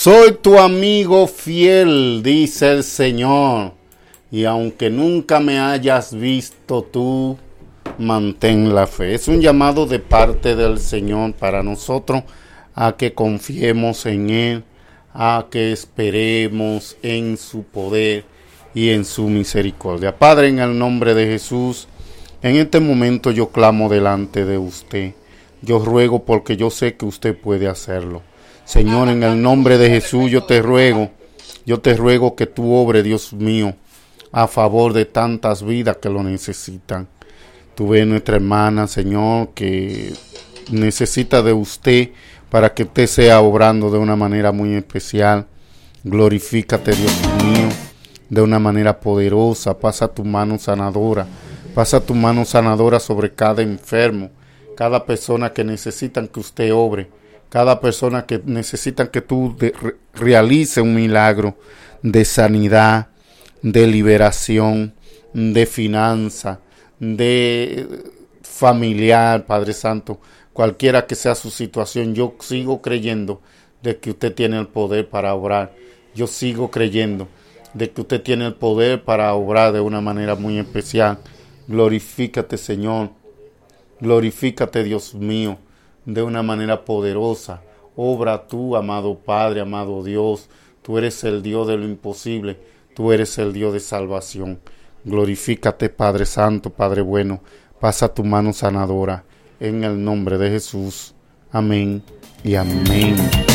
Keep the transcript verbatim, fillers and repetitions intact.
Soy tu amigo fiel, dice el Señor, y aunque nunca me hayas visto tú, mantén la fe. Es un llamado de parte del Señor para nosotros a que confiemos en Él, a que esperemos en su poder y en su misericordia. Padre, en el nombre de Jesús, en este momento yo clamo delante de usted. Yo ruego porque yo sé que usted puede hacerlo. Señor, en el nombre de Jesús yo te ruego, yo te ruego que tú obres, Dios mío, a favor de tantas vidas que lo necesitan. Tú ves nuestra hermana, Señor, que necesita de usted para que usted sea obrando de una manera muy especial. Glorifícate, Dios mío, de una manera poderosa. Pasa tu mano sanadora, pasa tu mano sanadora sobre cada enfermo, cada persona que necesitan que usted obre, cada persona que necesitan que tú de, re, realice un milagro de sanidad, de liberación, de finanza, de familiar, Padre Santo, cualquiera que sea su situación. Yo sigo creyendo de que usted tiene el poder para obrar. Yo sigo creyendo de que usted tiene el poder para obrar de una manera muy especial. Glorifícate, Señor. Glorifícate, Dios mío, de una manera poderosa. Obra tú, amado Padre, amado Dios. Tú eres el Dios de lo imposible. Tú eres el Dios de salvación. Glorifícate, Padre Santo, Padre bueno. Pasa tu mano sanadora en el nombre de Jesús. Amén y amén.